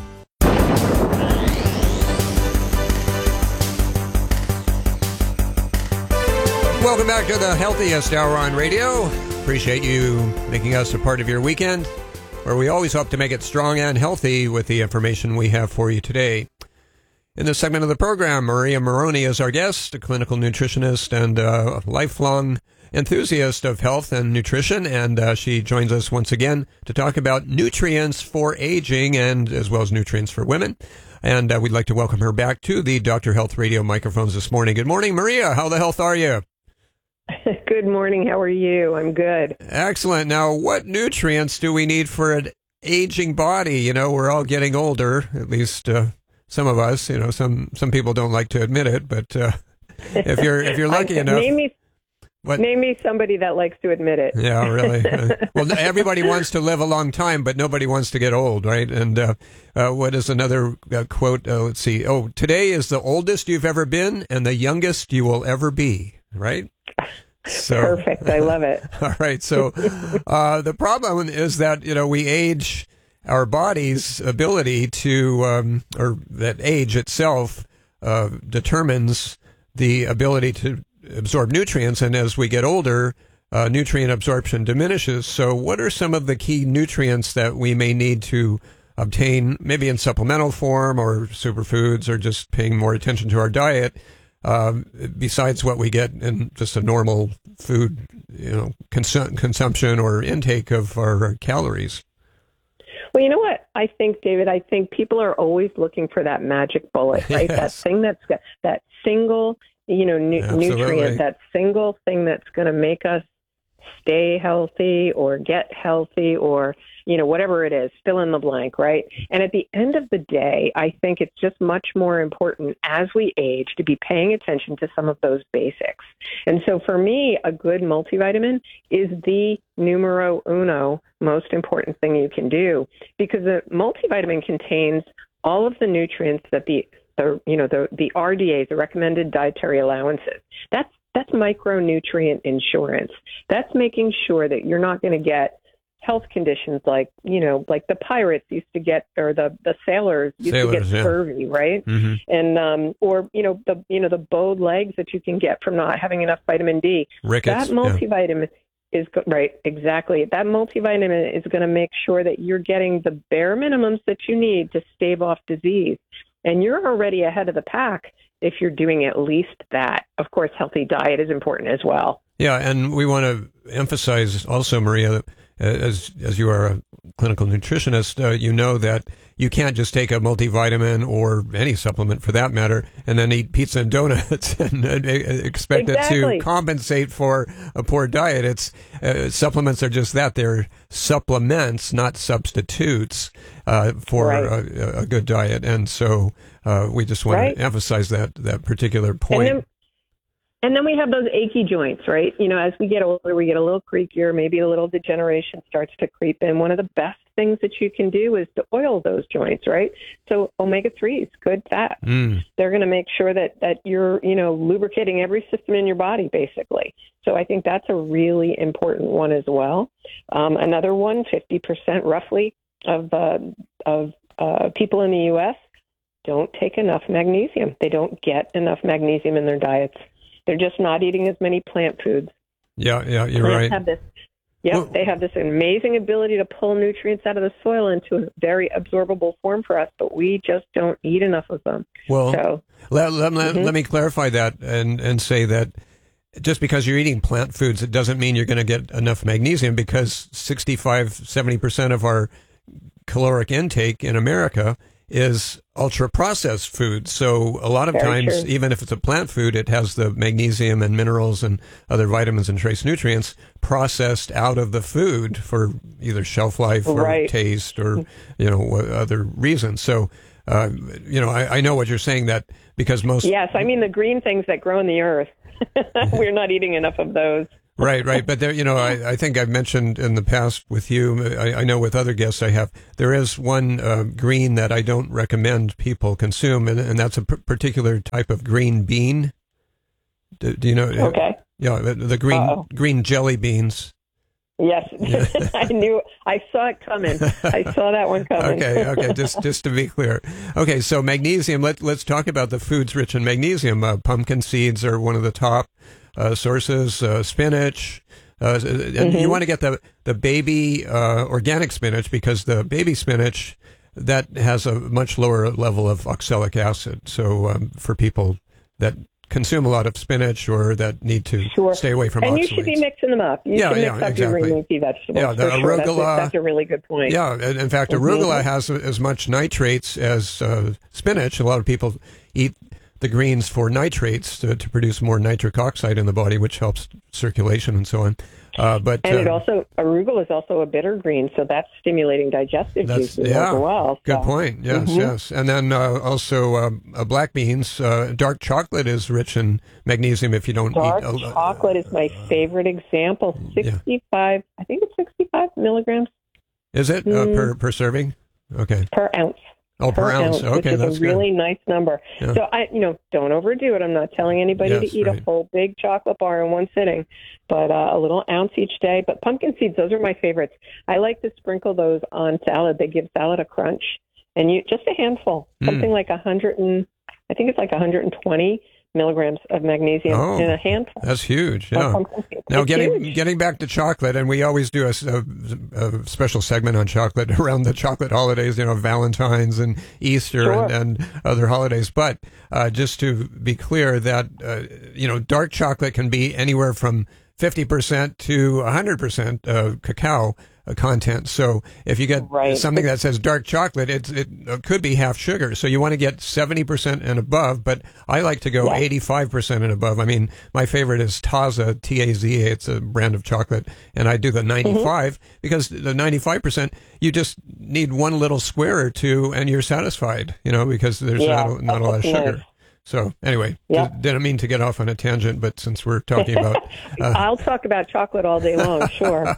Welcome back to the Healthiest Hour on Radio. Appreciate you making us a part of your weekend, where we always hope to make it strong and healthy with the information we have for you today. In this segment of the program, Maria Moroney is our guest, a clinical nutritionist and a lifelong enthusiast of health and nutrition, and uh, she joins us once again to talk about nutrients for aging and as well as nutrients for women. And uh, we'd like to welcome her back to the Doctor Health Radio microphones this morning. Good morning, Maria. How the health are you? Good morning. How are you? I'm good. Excellent. Now, what nutrients do we need for an aging body? You know, we're all getting older, at least uh, some of us. You know, some some people don't like to admit it, but uh, if you're if you're lucky enough. Name me, what? name me somebody that likes to admit it. Yeah, really. Well, everybody wants to live a long time, but nobody wants to get old, right? And uh, uh, what is another uh, quote? Uh, let's see. Oh, today is the oldest you've ever been and the youngest you will ever be, right? So, perfect. I love it. All right. So uh, the problem is that, you know, we age our body's ability to, um, or that age itself uh, determines the ability to absorb nutrients. And as we get older, uh, nutrient absorption diminishes. So what are some of the key nutrients that we may need to obtain, maybe in supplemental form or superfoods, or just paying more attention to our diet? Um, besides what we get in just a normal food, you know, consu- consumption or intake of our calories. Well, you know what? I think, David, I think people are always looking for that magic bullet, right? Yes. That thing that's got that single, you know, nu- nutrient, that single thing that's going to make us stay healthy or get healthy or, you know, whatever it is, fill in the blank, right? And at the end of the day, I think it's just much more important as we age to be paying attention to some of those basics. And so for me, a good multivitamin is the numero uno most important thing you can do, because a multivitamin contains all of the nutrients that the, the you know, the, the R D As, the recommended dietary allowances. That's That's micronutrient insurance. That's making sure that you're not going to get health conditions like, you know, like the pirates used to get, or the, the sailors used sailors, to get yeah. scurvy, right? Mm-hmm. And, um, or, you know, the, you know, the bowed legs that you can get from not having enough vitamin D. Rickets, that multivitamin yeah. is, right, exactly. That multivitamin is going to make sure that you're getting the bare minimums that you need to stave off disease. And you're already ahead of the pack if you're doing at least that. Of course, healthy diet is important as well. Yeah, and we want to emphasize also, Maria, that as as you are a clinical nutritionist, uh, you know that you can't just take a multivitamin or any supplement for that matter and then eat pizza and donuts and uh, expect exactly. it to compensate for a poor diet. It's uh, supplements are just that. They're supplements, not substitutes uh, for right. a, a good diet. And so uh, we just want right. to emphasize that, that particular point. And then, and then we have those achy joints, right? You know, as we get older, we get a little creakier, maybe a little degeneration starts to creep in. One of the best things that you can do is to oil those joints, right? So omega threes, good fat. Mm. They're going to make sure that, that you're, you know, lubricating every system in your body, basically. So I think that's a really important one as well. Um, another one, fifty percent roughly of, uh, of uh, people in the U S don't take enough magnesium. They don't get enough magnesium in their diets. They're just not eating as many plant foods. Yeah, yeah, you're Plants right. Have this, yep, well, they have this amazing ability to pull nutrients out of the soil into a very absorbable form for us, but we just don't eat enough of them. Well, so, let, let, mm-hmm. let me clarify that and, and say that just because you're eating plant foods, it doesn't mean you're going to get enough magnesium, because sixty-five, seventy percent of our caloric intake in America is ultra-processed food. So a lot of Very times, true. even if it's a plant food, it has the magnesium and minerals and other vitamins and trace nutrients processed out of the food for either shelf life or Right. taste or, you know, other reasons. So, uh, you know, I, I know what you're saying, that because most... Yes, I mean the green things that grow in the earth. We're not eating enough of those. Right, right. But there, you know, I, I think I've mentioned in the past with you, I, I know with other guests I have, there is one uh, green that I don't recommend people consume, and, and that's a p- particular type of green bean. Do, do you know? Okay. Yeah, the, the green Uh-oh. green jelly beans. Yes, I knew. I saw it coming. I saw that one coming. Okay, okay. Just just to be clear. Okay, so magnesium. Let let's talk about the foods rich in magnesium. Uh, pumpkin seeds are one of the top uh, sources. Uh, spinach. Uh, and Mm-hmm. you want to get the the baby uh, organic spinach, because the baby spinach that has a much lower level of oxalic acid. So um, for people that consume a lot of spinach or that need to Sure. stay away from and oxalates. you should be mixing them up. You Yeah, should mix yeah, up exactly. your green leafy vegetables. Yeah, the for sure. That's a, arugula- that's a really good point. Yeah, in in fact, Mhm. arugula has as much nitrates as uh, spinach. A lot of people eat the greens for nitrates to, to produce more nitric oxide in the body, which helps circulation and so on. Uh, but And it uh, also, arugula is also a bitter green, so that's stimulating digestive that's juices yeah, as well. good so. point. Yes, Mhm. yes. And then uh, also um, uh, black beans, uh, dark chocolate is rich in magnesium. If you don't Dark eat, uh, chocolate is my favorite example. sixty-five, I think it's sixty-five milligrams is it uh, Mm. per per serving? Okay. per ounce. Oh, per, ounce. which Okay, is that's a good. really nice number. Yeah. So I, you know, don't overdo it. I'm not telling anybody Yes, to eat right. a whole big chocolate bar in one sitting, but uh, a little ounce each day. But pumpkin seeds, those are my favorites. I like to sprinkle those on salad. They give salad a crunch, and you just a handful, Mm. something like a hundred and I think it's like one hundred twenty milligrams of magnesium Oh, in a handful. That's huge. of Yeah. pumpkin seeds. Now, It's getting huge. getting back to chocolate, and we always do a, a, a special segment on chocolate around the chocolate holidays, you know, Valentine's and Easter Sure. and, and other holidays. But uh, just to be clear, that uh, you know, dark chocolate can be anywhere from fifty percent to one hundred percent uh, cacao uh, content. So if you get Right. something that says dark chocolate, it's, it uh, could be half sugar. So you want to get seventy percent and above, but I like to go Yeah. eighty-five percent and above. I mean, my favorite is Taza, T A Z A. It's a brand of chocolate, and I do the ninety-five because the ninety-five percent, you just need one little square or two and you're satisfied, you know, because there's Yeah, not, a- not a lot of that's sugar. nice. So anyway, Yeah. d- didn't mean to get off on a tangent, but since we're talking about, uh, I'll talk about chocolate all day long, sure.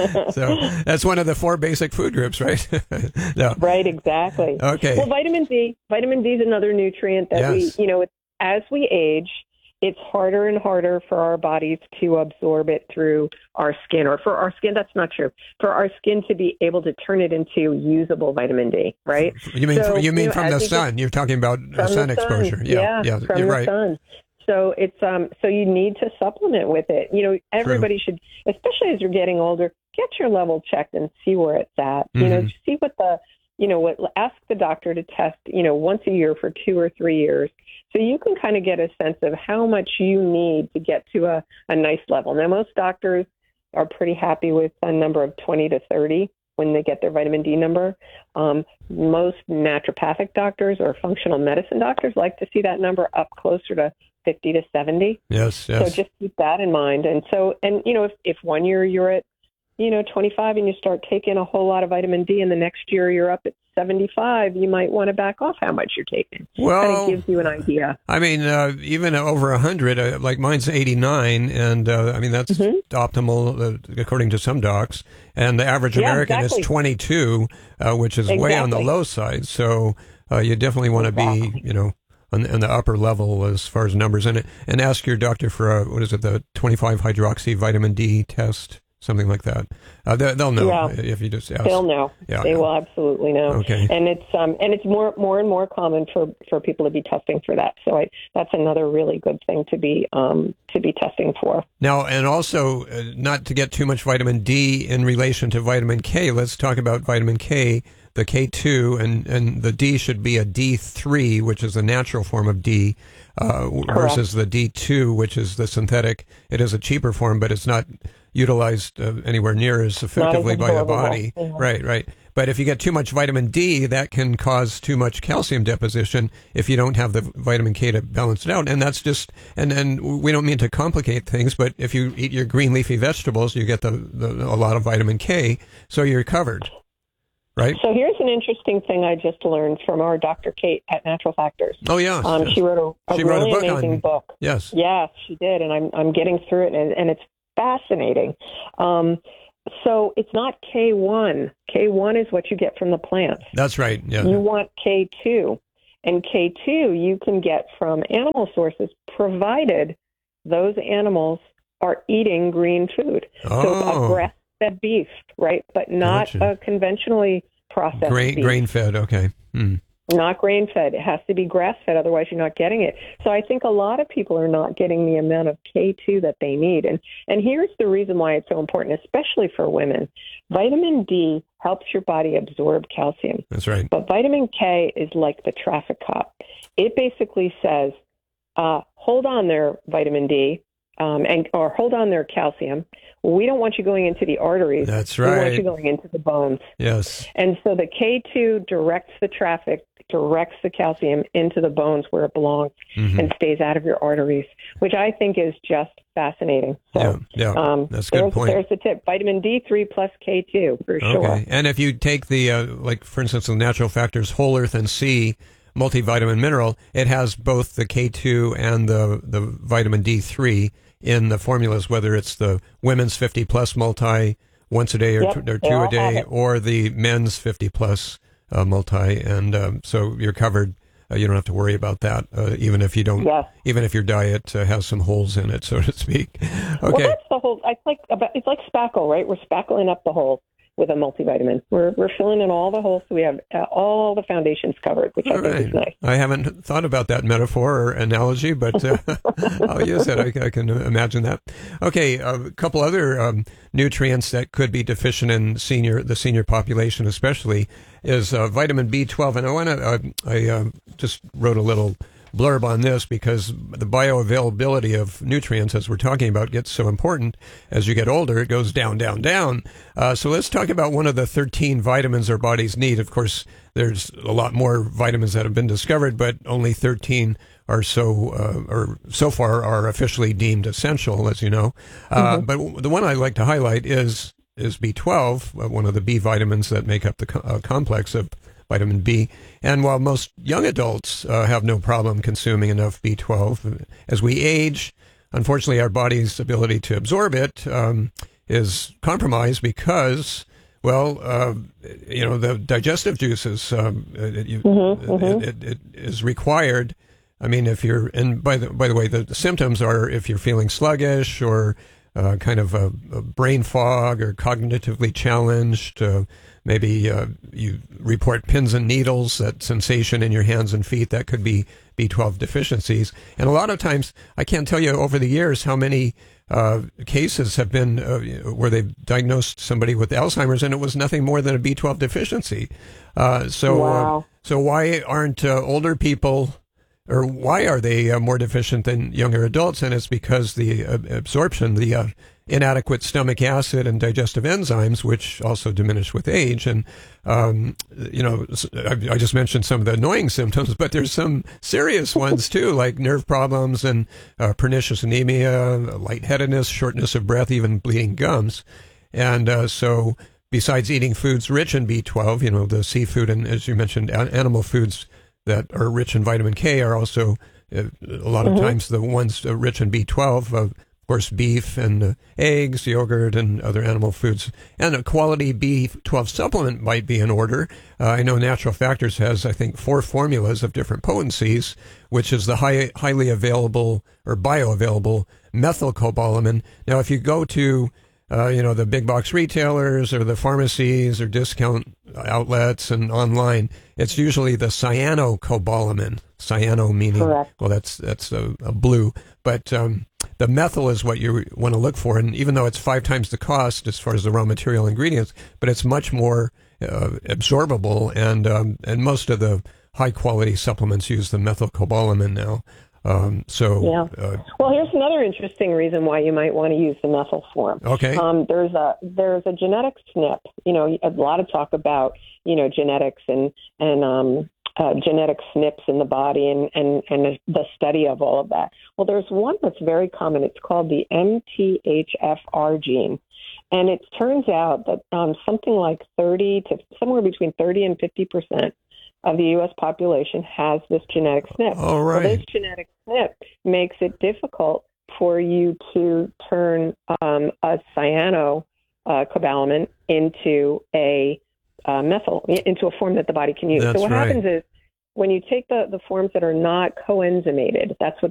so that's one of the four basic food groups, right? No. Right, exactly. Okay. Well, vitamin D, vitamin D is another nutrient that Yes. we, you know, as we age, it's harder and harder for our bodies to absorb it through our skin, or for our skin, that's not true, for our skin to be able to turn it into usable vitamin D, right? You mean So, you mean know, from as the we get- sun? You're talking about uh, from sun the exposure. sun. Yeah, yeah, from you're the right. sun. So it's um so you need to supplement with it. You know, everybody should, especially as you're getting older, get your level checked and see where it's at. You know, Mhm. just see what the you know what ask the doctor to test, you know, once a year for two or three years. So you can kind of get a sense of how much you need to get to a, a nice level. Now most doctors are pretty happy with a number of twenty to thirty when they get their vitamin D number. Um, most naturopathic doctors or functional medicine doctors like to see that number up closer to fifty to seventy. Yes, yes. So just keep that in mind. And so, and you know, if, if one year you're at, you know, twenty-five and you start taking a whole lot of vitamin D and the next year you're up at seventy-five, you might want to back off how much you're taking. Well, kind of gives you an idea. I mean, uh, even over one hundred, uh, like mine's eighty-nine, and uh, I mean, that's Mm-hmm. optimal uh, according to some docs. And the average Yeah, American exactly. is twenty-two, uh, which is way on the Exactly. low side. So uh, you definitely want to be, you know, on, on the upper level as far as numbers. And, and ask your doctor for, a, what is it, the twenty-five hydroxy vitamin D test, something like that. Uh, they, they'll know Yeah. if you just ask. They'll know. Yeah, they yeah. will absolutely know. Okay. And it's um and it's more more and more common for, for people to be testing for that. So I, that's another really good thing to be um to be testing for. Now, and also, uh, not to get too much vitamin D in relation to vitamin K, let's talk about vitamin K. the K two, and, and the D should be a D three, which is a natural form of D, uh, versus the D two, which is the synthetic. It is a cheaper form, but it's not utilized uh, anywhere near as effectively by the body. Yeah. Right, right. But if you get too much vitamin D, that can cause too much calcium deposition if you don't have the vitamin K to balance it out. And that's just, and, and we don't mean to complicate things, but if you eat your green leafy vegetables, you get the, the a lot of vitamin K, so you're covered. Right. So here's an interesting thing I just learned from our Doctor Kate at Natural Factors. Oh, yeah. Um, yes. She wrote a, a she really wrote a book amazing on, book. Yes. Yes, she did. And I'm, I'm getting through it, and, and it's fascinating. Um, so it's not K one. K one is what you get from the plants. That's right. Yeah. You want K two. And K two you can get from animal sources, provided those animals are eating green food. Oh. So a grass-fed beef, right? But not Gotcha. a conventionally processed Grain, beef. grain-fed, okay. Hmm. Not grain-fed. It has to be grass-fed, otherwise you're not getting it. So I think a lot of people are not getting the amount of K two that they need. And and here's the reason why it's so important, especially for women. Vitamin D helps your body absorb calcium. That's right. But vitamin K is like the traffic cop. It basically says, uh, hold on there, vitamin D, um, and or hold on there, calcium. We don't want you going into the arteries. That's We want right. you going into the bones. Yes. And so the K two directs the traffic, directs the calcium into the bones where it belongs, Mhm. and stays out of your arteries, which I think is just fascinating. So, yeah, um, that's a good there's, point. There's the tip: vitamin D three plus K two for Okay. sure. And if you take the, uh, like, for instance, the Natural Factors Whole Earth and Sea multivitamin mineral, it has both the K two and the, the vitamin D three in the formulas, whether it's the women's fifty plus multi once a day or, Yep, two, or they two all a have day, it. or the men's fifty plus uh, multi. And um, so you're covered. Uh, you don't have to worry about that, uh, even if you don't, Yes. even if your diet uh, has some holes in it, so to speak. Well, Okay. that's the whole. It's like about, it's like spackle, right? We're spackling up the hole with a multivitamin. We're we're filling in all the holes, so we have uh, all the foundations covered, which I All think right. is nice. I haven't thought about that metaphor or analogy, but uh, I'll use it. I, I can imagine that. Okay, a couple other um, nutrients that could be deficient in senior the senior population, especially, is uh, vitamin B twelve. And I want to. Uh, I uh, just wrote a little blurb on this because the bioavailability of nutrients, as we're talking about, gets so important as you get older. It goes down, down, down. Uh, so let's talk about one of the thirteen vitamins our bodies need. Of course, there's a lot more vitamins that have been discovered, but only thirteen are so, uh, or so far are officially deemed essential, as you know. Uh, Mm-hmm. but the one I'd like to highlight is is B twelve, uh, one of the B vitamins that make up the co- uh, complex of vitamin B. And while most young adults uh, have no problem consuming enough B twelve, as we age, unfortunately, our body's ability to absorb it um, is compromised because, well, uh, you know, the digestive juices, um, it, you, Mhm, mhm. It, it, it is required. I mean, if you're, and by the by the way, the, the symptoms are if you're feeling sluggish or uh, kind of a, a brain fog or cognitively challenged. Uh, maybe uh, you report pins and needles, that sensation in your hands and feet. That could be B twelve deficiencies. And a lot of times, I can't tell you over the years how many uh, cases have been uh, where they've diagnosed somebody with Alzheimer's, and it was nothing more than a B twelve deficiency. Uh, so, Wow. uh, so why aren't uh, older people? Or why are they uh, more deficient than younger adults? And it's because the uh, absorption, the uh, inadequate stomach acid and digestive enzymes, which also diminish with age. And, um, you know, I, I just mentioned some of the annoying symptoms, but there's some serious ones too, like nerve problems and uh, pernicious anemia, lightheadedness, shortness of breath, even bleeding gums. And uh, so besides eating foods rich in B twelve, you know, the seafood and, as you mentioned, a- animal foods that are rich in vitamin K are also uh, a lot of Mhm. times the ones uh, rich in B twelve, uh, of course, beef and uh, eggs, yogurt, and other animal foods. And a quality B twelve supplement might be in order. Uh, I know Natural Factors has, I think, four formulas of different potencies, which is the high, highly available or bioavailable methylcobalamin. Now, if you go to Uh, you know, the big box retailers or the pharmacies or discount outlets and online, it's usually the cyanocobalamin. Cyano meaning, Correct. well, that's that's a, a blue. But um, the methyl is what you want to look for. And even though it's five times the cost as far as the raw material ingredients, but it's much more uh, absorbable, and um, and most of the high quality supplements use the methylcobalamin now. Um, so yeah. Uh, well, here's another interesting reason why you might want to use the methyl form. Okay. Um, there's a there's a genetic S N P. You know, a lot of talk about you know genetics and and um, uh, genetic S N Ps in the body and, and and the study of all of that. Well, there's one that's very common. It's called the M T H F R gene, and it turns out that um, something like thirty to somewhere between thirty and fifty percent of the U S population has this genetic S N P. All right. Well, this genetic S N P makes it difficult for you to turn um, a cyano uh, cobalamin into a uh, methyl, into a form that the body can use. That's so what right. happens is when you take the, the forms that are not coenzymated, that's what